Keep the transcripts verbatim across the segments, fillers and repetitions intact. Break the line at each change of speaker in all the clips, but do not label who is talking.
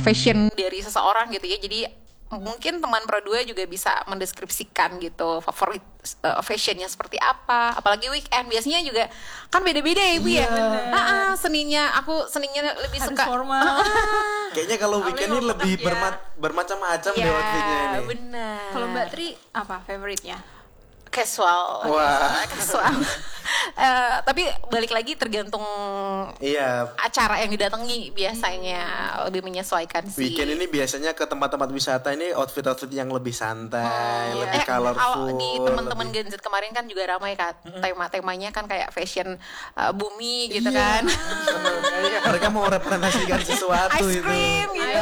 fashion dari seseorang gitu ya. Jadi mungkin teman Pro dua juga bisa mendeskripsikan gitu favorit uh, fashionnya seperti apa. Apalagi weekend biasanya juga kan beda-beda ya Ibu ya. Ah, ah, seninya aku seninya lebih
Harus
suka
formal.
Kayaknya kalau weekend ini lebih
ya.
berma- bermacam-macam
ya,
deh outfitnya ini.
benar.
Kalau Mbak Tri apa favoritnya?
Casual.
Wah.
Casual. Uh, tapi balik lagi tergantung
Iya.
acara yang didatangi biasanya lebih menyesuaikan sih.
Weekend ini biasanya ke tempat-tempat wisata ini outfit-outfit yang lebih santai,
Hmm,
lebih
eh,
colorful.
Kalau di teman-teman
lebih-
Gen Z kemarin kan juga ramai kan tema-temanya kan kayak fashion uh, bumi gitu
Iya.
kan.
Mereka mau representasikan sesuatu
Ice
itu.
cream gitu.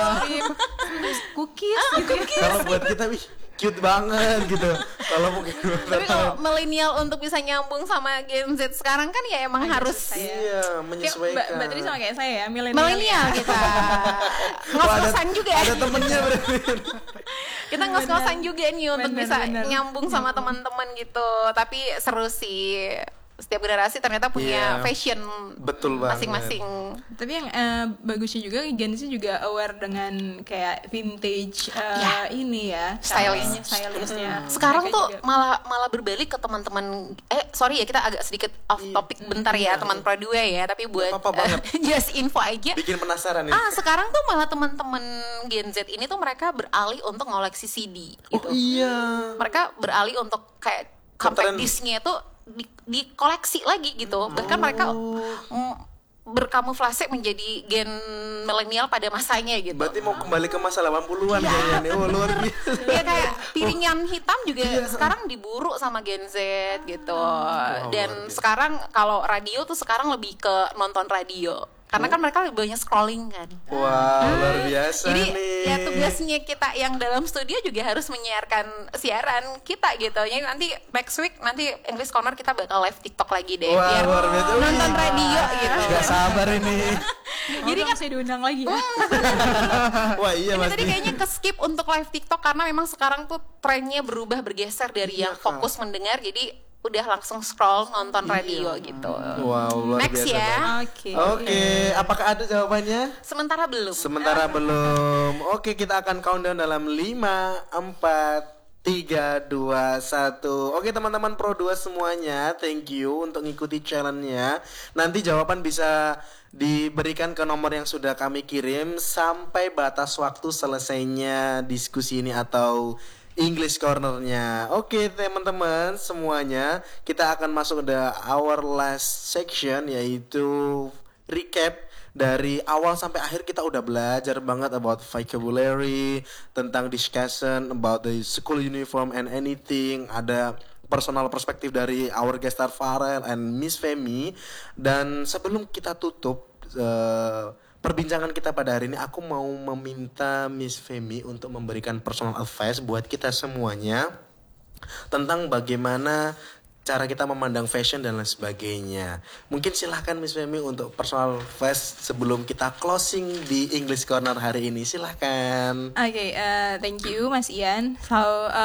Cookies gitu ya.
Kalau buat kita wih cute banget gitu. Kalau mungkin
Tapi kalau milenial untuk bisa nyambung sama Gen Z sekarang kan ya emang
Agak
harus
susah ya.
iya
Kayak Mbak,
menyesuaikan.
Mbak Tri sama kayak saya ya, milenial.
milenial
ya.
kita.
Wah,
Ngos-ngosan juga.
Ada temennya berarti.
Kita ngos-ngosan juga nih untuk
Bener,
bisa
bener.
nyambung sama teman-teman gitu. Tapi seru sih. Setiap generasi ternyata punya
Iya.
fashion
Betul banget.
masing-masing.
Tapi yang eh, bagusnya juga Gen Z juga aware dengan kayak vintage eh, ini ya,
Stylish.
caranya, stylishnya.
Sekarang
Mereka
tuh
juga-
malah malah berbalik ke teman-teman eh sorry ya kita agak sedikit off topic bentar ya teman Pro dua ya, tapi buat
apa-apa banget.
eh, just info aja.
Bikin penasaran nih.
Ah, sekarang tuh malah teman-teman Gen Z ini tuh mereka beralih untuk ngoleksi C D gitu.
Oh iya.
Mereka beralih untuk kayak
Keren.
compact disc-nya itu di, dikoleksi lagi gitu. Bahkan mereka mm, berkamuflase menjadi gen milenial pada masanya gitu.
Berarti mau kembali ke masa delapan puluhan kayaknya nih. Oh, luar biasa.
Ya kayak piringan hitam juga sekarang diburu sama Gen Z gitu. Dan
luar biasa.
sekarang kalau radio tuh sekarang lebih ke nonton radio. Karena kan mereka lebih banyak scrolling kan.
Wah, luar biasa
Jadi
nih.
ya tugasnya kita yang dalam studio juga harus menyiarkan siaran kita gitu. Jadi nanti next week nanti English Corner kita bakal live TikTok lagi deh.
Wah,
biar
luar biasa.
nonton
Wih.
radio gitu.
Gak sabar ini.
Jadi kan saya diundang lagi ya.
Wah, iya
Ini
Mas.
tadi kayaknya ke skip untuk live TikTok karena memang sekarang tuh trennya berubah bergeser dari
Iya,
yang
Kak.
fokus mendengar jadi udah langsung scroll nonton radio gitu.
Wow, luar
Next
biasa.
ya.
banget.
Oke.
Oke, apakah ada jawabannya?
Sementara belum.
Sementara belum. Oke, kita akan countdown dalam lima, empat, tiga, dua, satu. Oke teman-teman Pro dua semuanya, thank you untuk ngikuti challenge-nya. Nanti jawaban bisa diberikan ke nomor yang sudah kami kirim sampai batas waktu selesainya diskusi ini atau English Corner-nya. Oke teman-teman semuanya, kita akan masuk ke our last section, yaitu recap. Dari awal sampai akhir kita udah belajar banget about vocabulary, tentang discussion about the school uniform and anything. Ada personal perspektif dari our guest star Farel and Miss Femi. Dan sebelum kita tutup uh, perbincangan kita pada hari ini, aku mau meminta Miss Femi untuk memberikan personal advice buat kita semuanya tentang bagaimana cara kita memandang fashion dan lain sebagainya. Mungkin silahkan Miss Femi untuk personal advice sebelum kita closing di English Corner hari ini. Silahkan.
Okay, uh, thank you, Mas Ian. So,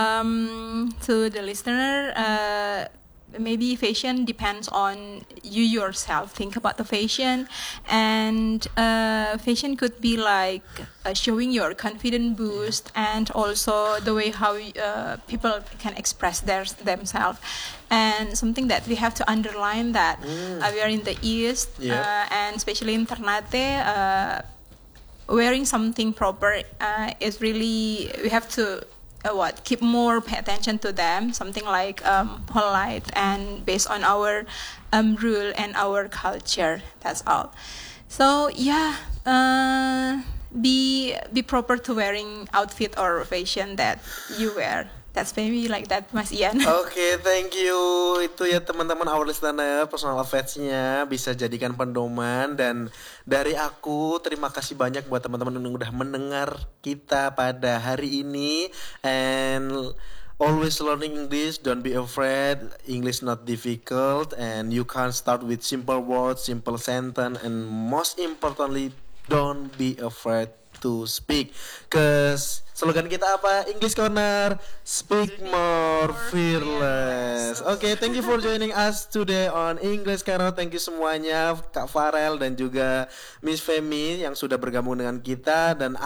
um, to the listener, uh, maybe fashion depends on you yourself. Think about the fashion, and uh, fashion could be like uh, showing your confidence boost, and also the way how uh, people can express their themselves. And something that we have to underline that
Mm.
uh, we are in the East,
Yeah.
uh, and especially in Ternate. Uh, wearing something proper uh, is really, we have to uh, what keep more pay attention to them, something like um, polite and based on our um, rule and our culture. That's all. So yeah, uh, be be proper to wearing outfit or fashion that you wear. That's maybe like that, Mas Ian.
Oke, thank you. Itu ya teman-teman our listener, personal advice-nya bisa jadikan pedoman. Dan dari aku terima kasih banyak buat teman-teman yang udah mendengar kita pada hari ini. And always learning English, don't be afraid. English not difficult, and you can start with simple words, simple sentence, and most importantly, don't be afraid to speak. Cause slogan kita apa? English Corner, speak more fearless. Oke, okay, thank you for joining us today on English Corner. Thank you semuanya, Kak Farel dan juga Miss Femi yang sudah bergabung dengan kita. Dan